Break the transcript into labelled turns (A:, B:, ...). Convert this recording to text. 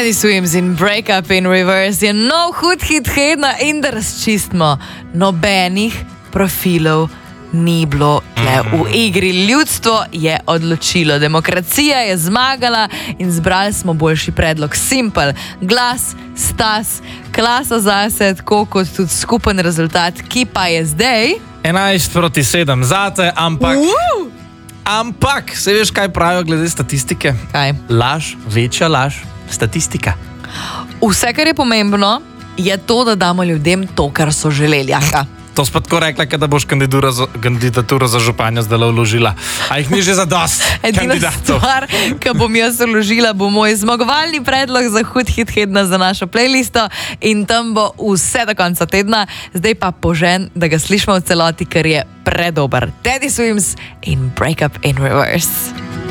A: Teddy Swims in Break Up in Reverse je nov hud hit tedna in da razčistimo. Nobenih profilov ni bilo tle v igri. Ljudstvo je odločilo. Demokracija je zmagala in zbrali smo boljši predlog. Simple. Glas, stas, klasa zase, tako kot tudi skupen rezultat, ki pa je zdaj
B: 11-7 zate, ampak, se veš, kaj pravijo glede statistike?
A: Kaj?
B: Laž, večja laž, statistika.
A: Vse, kar je pomembno, je to, da damo ljudem to, kar so želeli. Jaka?
B: To si pa tako rekla, da boš kandidaturo za županja zdaj vložila. A jih ni že za dost kandidatov?
A: Edina stvar, ki bom jaz vložila, bo moj zmagovalni predlog za hud hit tedna za našo playlisto in tam bo vse do konca tedna. Zdaj pa požen, da ga slišimo v celoti, ker je predober. Teddy Swims in Break Up in Reverse.